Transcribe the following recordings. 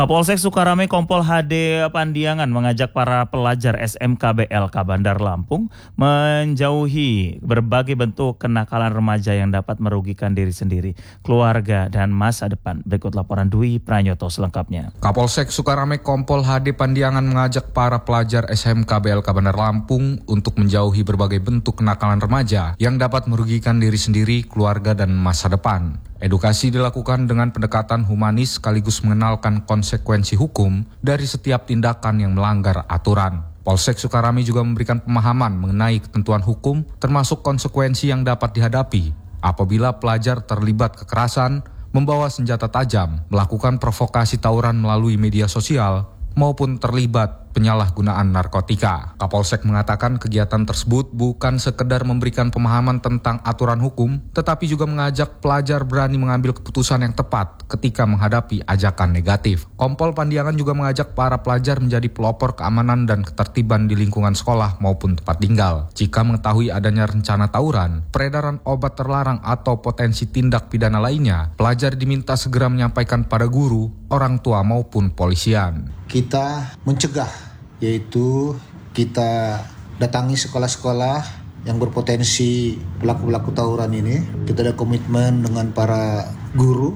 Kapolsek Sukarame Kompol HD Pandiangan mengajak para pelajar SMK BLK Bandar Lampung menjauhi berbagai bentuk kenakalan remaja yang dapat merugikan diri sendiri, keluarga, dan masa depan. Berikut laporan Dwi Pranyoto selengkapnya. Kapolsek Sukarame Kompol HD Pandiangan mengajak para pelajar SMK BLK Bandar Lampung untuk menjauhi berbagai bentuk kenakalan remaja yang dapat merugikan diri sendiri, keluarga, dan masa depan. Edukasi dilakukan dengan pendekatan humanis sekaligus mengenalkan konsekuensi hukum dari setiap tindakan yang melanggar aturan. Polsek Sukarame juga memberikan pemahaman mengenai ketentuan hukum termasuk konsekuensi yang dapat dihadapi apabila pelajar terlibat kekerasan, membawa senjata tajam, melakukan provokasi tawuran melalui media sosial, maupun terlibat penyalahgunaan narkotika. Kapolsek mengatakan kegiatan tersebut bukan sekedar memberikan pemahaman tentang aturan hukum, tetapi juga mengajak pelajar berani mengambil keputusan yang tepat ketika menghadapi ajakan negatif. Kompol Pandiangan juga mengajak para pelajar menjadi pelopor keamanan dan ketertiban di lingkungan sekolah maupun tempat tinggal. Jika mengetahui adanya rencana tawuran, peredaran obat terlarang atau potensi tindak pidana lainnya, pelajar diminta segera menyampaikan pada guru, orang tua maupun polisian. Kita mencegah, yaitu kita datangi sekolah-sekolah yang berpotensi pelaku-pelaku tawuran ini. Kita ada komitmen dengan para guru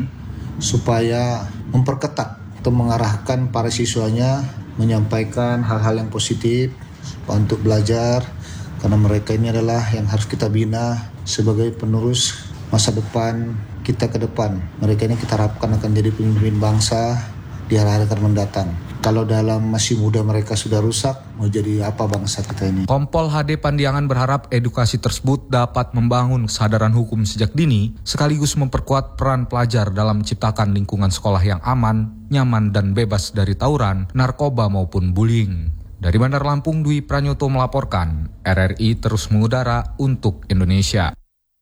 supaya memperketat atau mengarahkan para siswanya menyampaikan hal-hal yang positif untuk belajar, karena mereka ini adalah yang harus kita bina sebagai penerus masa depan kita ke depan. Mereka ini kita harapkan akan jadi pemimpin bangsa di hari-hari akan mendatang. Kalau dalam masih muda mereka sudah rusak, mau jadi apa bangsa kita ini? Kompol HD Pandiangan berharap edukasi tersebut dapat membangun kesadaran hukum sejak dini, sekaligus memperkuat peran pelajar dalam menciptakan lingkungan sekolah yang aman, nyaman, dan bebas dari tawuran, narkoba maupun bullying. Dari Bandar Lampung, Dwi Pranyoto melaporkan, RRI terus mengudara untuk Indonesia.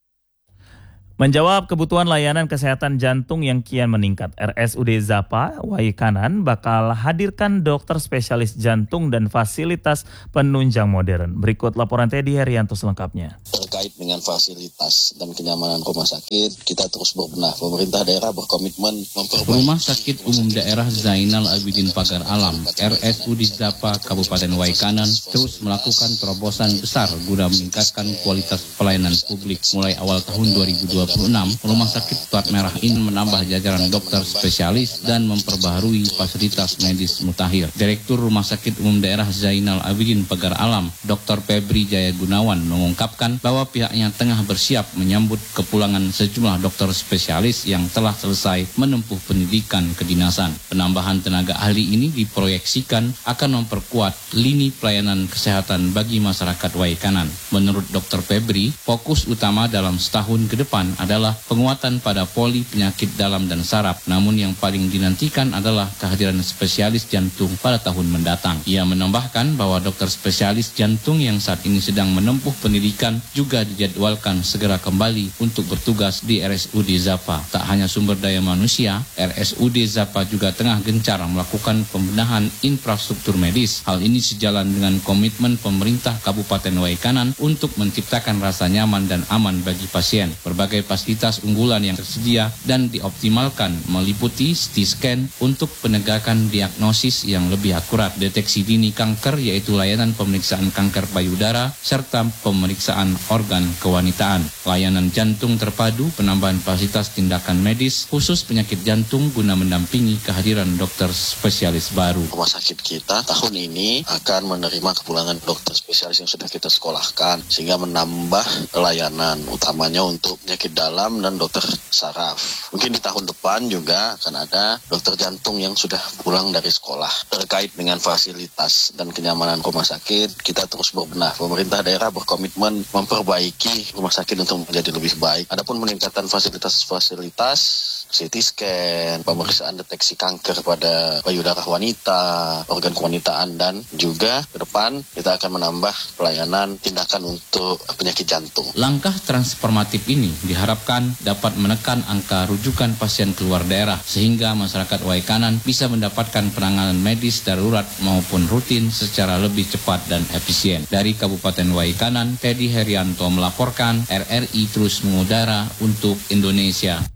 Menjawab kebutuhan layanan kesehatan jantung yang kian meningkat, RSUD Zapa Waikanan bakal hadirkan dokter spesialis jantung dan fasilitas penunjang modern. Berikut laporan Teddy Herianto selengkapnya. Terkait dengan fasilitas dan kenyamanan rumah sakit, kita terus berbenah. Pemerintah daerah berkomitmen memperbaiki. Rumah Sakit Umum Daerah Zainal Abidin Pagar Alam, RSUD Zapa Kabupaten Waikanan, terus melakukan terobosan besar guna meningkatkan kualitas pelayanan publik. Mulai awal tahun 2026, Rumah Sakit Plat Merah ini menambah jajaran dokter spesialis dan memperbaharui fasilitas medis mutakhir. Direktur Rumah Sakit Umum Daerah Zainal Abidin Pagar Alam, Dr. Febri Jaya Gunawan, mengungkapkan bahwa pihaknya tengah bersiap menyambut kepulangan sejumlah dokter spesialis yang telah selesai menempuh pendidikan kedinasan. Penambahan tenaga ahli ini diproyeksikan akan memperkuat lini pelayanan kesehatan bagi masyarakat Waikanan. Menurut Dr. Febri, fokus utama dalam setahun ke depan adalah penguatan pada poli penyakit dalam dan saraf. Namun yang paling dinantikan adalah kehadiran spesialis jantung pada tahun mendatang. Ia menambahkan bahwa dokter spesialis jantung yang saat ini sedang menempuh pendidikan juga dijadwalkan segera kembali untuk bertugas di RSUD Zapa. Tak hanya sumber daya manusia, RSUD Zapa juga tengah gencar melakukan pembenahan infrastruktur medis. Hal ini sejalan dengan komitmen pemerintah Kabupaten Waikanan untuk menciptakan rasa nyaman dan aman bagi pasien. Berbagai fasilitas unggulan yang tersedia dan dioptimalkan meliputi CT scan untuk penegakan diagnosis yang lebih akurat, deteksi dini kanker yaitu layanan pemeriksaan kanker payudara serta pemeriksaan organ kewanitaan, layanan jantung terpadu, penambahan fasilitas tindakan medis khusus penyakit jantung guna mendampingi kehadiran dokter spesialis baru. Rumah sakit kita tahun ini akan menerima kepulangan dokter spesialis yang sudah kita sekolahkan sehingga menambah layanan utamanya untuk penyakit dalam dan dokter saraf. Mungkin di tahun depan juga akan ada dokter jantung yang sudah pulang dari sekolah. Terkait dengan fasilitas dan kenyamanan rumah sakit, kita terus berbenah. Pemerintah daerah berkomitmen memperbaiki rumah sakit untuk menjadi lebih baik. Adapun meningkatkan fasilitas CT scan, pemeriksaan deteksi kanker pada payudara wanita, organ kewanitaan, dan juga ke depan kita akan menambah pelayanan tindakan untuk penyakit jantung. Langkah transformatif ini diharapkan dapat menekan angka rujukan pasien keluar daerah sehingga masyarakat Waikanan bisa mendapatkan penanganan medis darurat maupun rutin secara lebih cepat dan efisien. Dari Kabupaten Waikanan, Teddy Herianto melaporkan, RRI terus mengudara untuk Indonesia.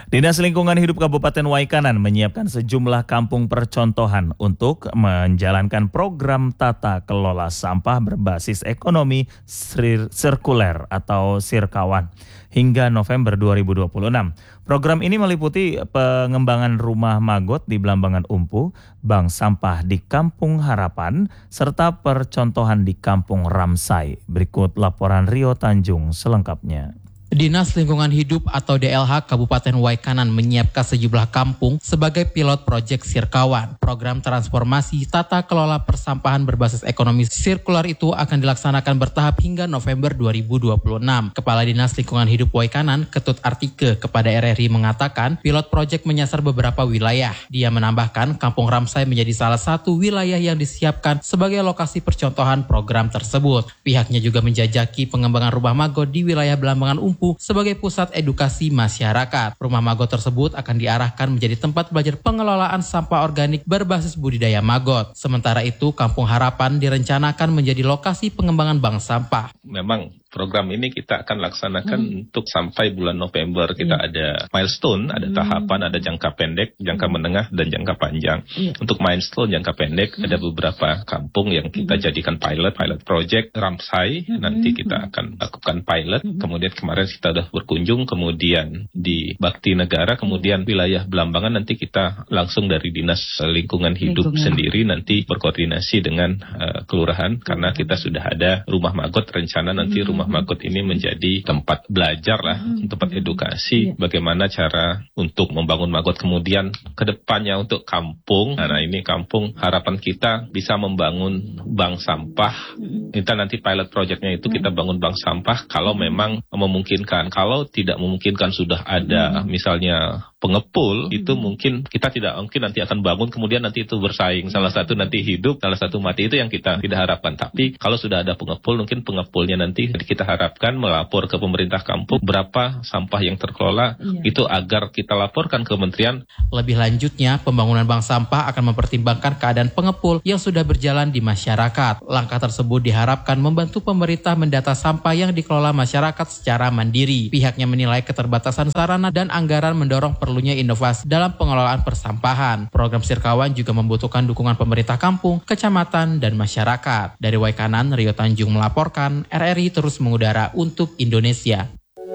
Dinas Lingkungan Hidup Kabupaten Waikanan menyiapkan sejumlah kampung percontohan untuk menjalankan program tata kelola sampah berbasis ekonomi sirkuler atau Sirkawan hingga November 2026. Program ini meliputi pengembangan rumah magot di Blambangan Umpu, bank sampah di Kampung Harapan, serta percontohan di Kampung Ramsai. Berikut laporan Rio Tanjung selengkapnya. Dinas Lingkungan Hidup atau DLH Kabupaten Waikanan menyiapkan sejumlah kampung sebagai pilot proyek Sirkawan. Program transformasi tata kelola persampahan berbasis ekonomi sirkular itu akan dilaksanakan bertahap hingga November 2026. Kepala Dinas Lingkungan Hidup Waikanan, Ketut Artike, kepada RRI mengatakan pilot proyek menyasar beberapa wilayah. Dia menambahkan Kampung Ramsai menjadi salah satu wilayah yang disiapkan sebagai lokasi percontohan program tersebut. Pihaknya juga menjajaki pengembangan rumah magot di wilayah Blambangan Umpu sebagai pusat edukasi masyarakat. Rumah magot tersebut akan diarahkan menjadi tempat belajar pengelolaan sampah organik berbasis budidaya magot. Sementara itu, Kampung Harapan direncanakan menjadi lokasi pengembangan bank sampah. Memang program ini kita akan laksanakan untuk sampai bulan November. Kita ada milestone, ada tahapan, ada jangka pendek, jangka menengah, dan jangka panjang. Untuk milestone jangka pendek ada beberapa kampung yang kita jadikan pilot project. Ramsai nanti kita akan lakukan pilot. Kemudian kemarin kita sudah berkunjung, kemudian di Bakti Negara, kemudian wilayah Blambangan nanti kita langsung dari Dinas Lingkungan Hidup sendiri nanti berkoordinasi dengan kelurahan, karena kita sudah ada rumah magot. Rencana nanti rumah magot ini menjadi tempat belajar lah, tempat edukasi bagaimana cara untuk membangun magot. Kemudian ke depannya untuk kampung, nah ini Kampung Harapan kita bisa membangun bank sampah. Kita nanti pilot projectnya itu kita bangun bank sampah kalau memang memungkinkan. Kalau tidak memungkinkan, sudah ada misalnya pengepul, itu mungkin kita tidak mungkin nanti akan bangun kemudian nanti itu bersaing, salah satu nanti hidup, salah satu mati. Itu yang kita tidak harapkan. Tapi kalau sudah ada pengepul, mungkin pengepulnya nanti kita harapkan melapor ke pemerintah kampung berapa sampah yang terkelola, itu agar kita laporkan ke kementerian. Lebih lanjutnya, pembangunan bank sampah akan mempertimbangkan keadaan pengepul yang sudah berjalan di masyarakat. Langkah tersebut diharapkan membantu pemerintah mendata sampah yang dikelola masyarakat secara mandiri. Pihaknya menilai keterbatasan sarana dan anggaran mendorong perlunya inovasi dalam pengelolaan persampahan. Program Sirkawan juga membutuhkan dukungan pemerintah kampung, kecamatan, dan masyarakat. Dari Waikanan, Rio Tanjung melaporkan, RRI terus mengudara untuk Indonesia.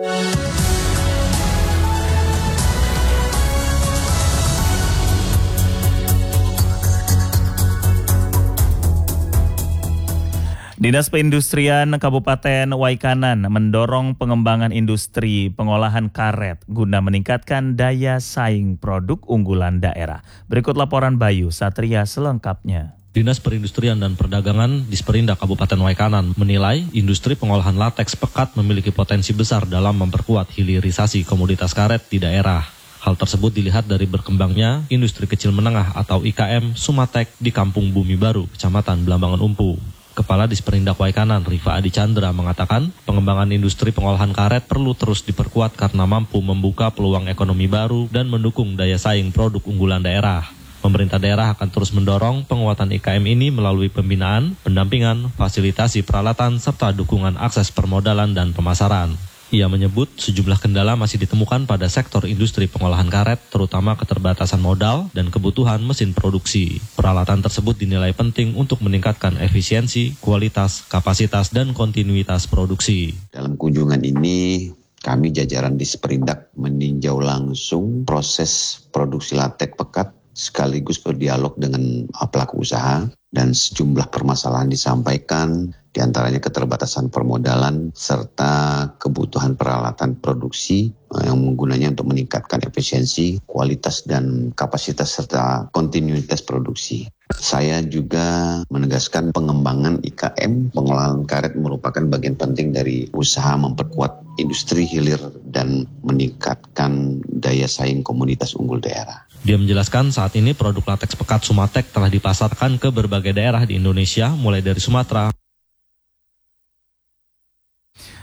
Dinas Perindustrian Kabupaten Waikanan mendorong pengembangan industri pengolahan karet guna meningkatkan daya saing produk unggulan daerah. Berikut laporan Bayu Satria selengkapnya. Dinas Perindustrian dan Perdagangan Disperindak Kabupaten Waikanan menilai industri pengolahan lateks pekat memiliki potensi besar dalam memperkuat hilirisasi komoditas karet di daerah. Hal tersebut dilihat dari berkembangnya industri kecil menengah atau IKM Sumatek di Kampung Bumi Baru, Kecamatan Blambangan Umpu. Kepala Disperindak Waikanan, Rifa Adi Chandra, mengatakan pengembangan industri pengolahan karet perlu terus diperkuat karena mampu membuka peluang ekonomi baru dan mendukung daya saing produk unggulan daerah. Pemerintah daerah akan terus mendorong penguatan IKM ini melalui pembinaan, pendampingan, fasilitasi peralatan, serta dukungan akses permodalan dan pemasaran. Ia menyebut sejumlah kendala masih ditemukan pada sektor industri pengolahan karet, terutama keterbatasan modal dan kebutuhan mesin produksi. Peralatan tersebut dinilai penting untuk meningkatkan efisiensi, kualitas, kapasitas, dan kontinuitas produksi. Dalam kunjungan ini, kami jajaran Disperindak meninjau langsung proses produksi latek pekat sekaligus berdialog dengan pelaku usaha dan sejumlah permasalahan disampaikan, diantaranya keterbatasan permodalan serta kebutuhan peralatan produksi yang menggunanya untuk meningkatkan efisiensi, kualitas dan kapasitas serta kontinuitas produksi. Saya juga menegaskan pengembangan IKM pengolahan karet merupakan bagian penting dari usaha memperkuat industri hilir dan meningkatkan daya saing komoditas unggul daerah. Dia menjelaskan saat ini produk lateks pekat Sumatek telah dipasarkan ke berbagai daerah di Indonesia, mulai dari Sumatera.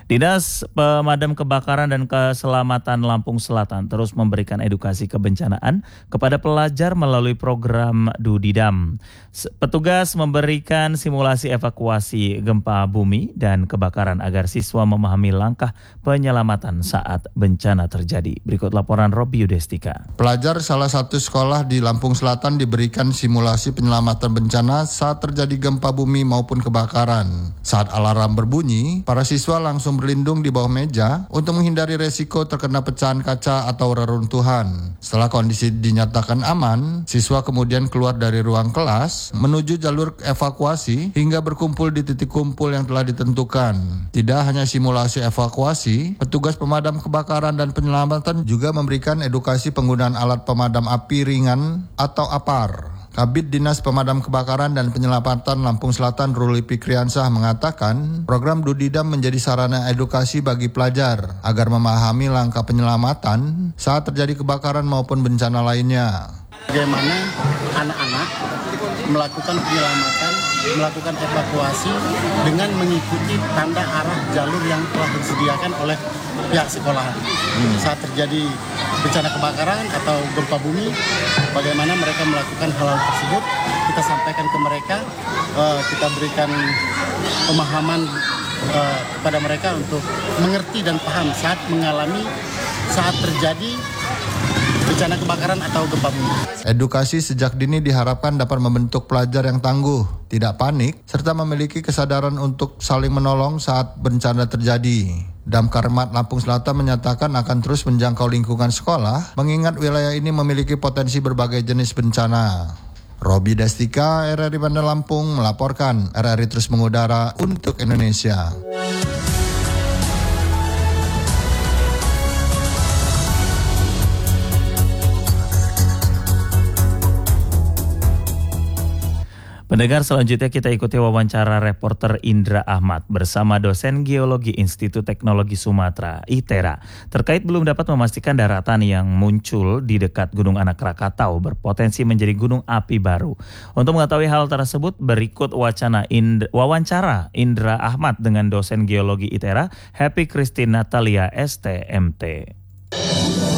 Dinas Pemadam Kebakaran dan Keselamatan Lampung Selatan terus memberikan edukasi kebencanaan kepada pelajar melalui program Dudidam. Petugas memberikan simulasi evakuasi gempa bumi dan kebakaran agar siswa memahami langkah penyelamatan saat bencana terjadi. Berikut laporan Robi Yudestika. Pelajar salah satu sekolah di Lampung Selatan diberikan simulasi penyelamatan bencana saat terjadi gempa bumi maupun kebakaran. Saat alarm berbunyi, para siswa langsung berlindung di bawah meja untuk menghindari resiko terkena pecahan kaca atau reruntuhan. Setelah kondisi dinyatakan aman, siswa kemudian keluar dari ruang kelas menuju jalur evakuasi hingga berkumpul di titik kumpul yang telah ditentukan. Tidak hanya simulasi evakuasi, petugas pemadam kebakaran dan penyelamatan juga memberikan edukasi penggunaan alat pemadam api ringan atau APAR. Kabid Dinas Pemadam Kebakaran dan Penyelamatan Lampung Selatan Ruli Pikriansah mengatakan program Dudidam menjadi sarana edukasi bagi pelajar agar memahami langkah penyelamatan saat terjadi kebakaran maupun bencana lainnya. Bagaimana anak-anak melakukan penyelamatan, melakukan evakuasi dengan mengikuti tanda arah jalur yang telah disediakan oleh pihak sekolah. Saat terjadi bencana kebakaran atau gempa bumi, bagaimana mereka melakukan hal tersebut, kita sampaikan ke mereka, kita berikan pemahaman kepada mereka untuk mengerti dan paham saat terjadi bencana kebakaran atau gempa bumi. Edukasi sejak dini diharapkan dapat membentuk pelajar yang tangguh, tidak panik, serta memiliki kesadaran untuk saling menolong saat bencana terjadi. Damkarmat Lampung Selatan menyatakan akan terus menjangkau lingkungan sekolah, mengingat wilayah ini memiliki potensi berbagai jenis bencana. Robi Destika, RRI Bandar Lampung melaporkan. RRI terus mengudara untuk Indonesia. Pendengar, selanjutnya kita ikuti wawancara reporter Indra Ahmad bersama dosen geologi Institut Teknologi Sumatera, ITERA, terkait belum dapat memastikan daratan yang muncul di dekat Gunung Anak Krakatau berpotensi menjadi gunung api baru. Untuk mengetahui hal tersebut, berikut wawancara Indra Ahmad dengan dosen geologi ITERA, Happy Christine Natalia, STMT.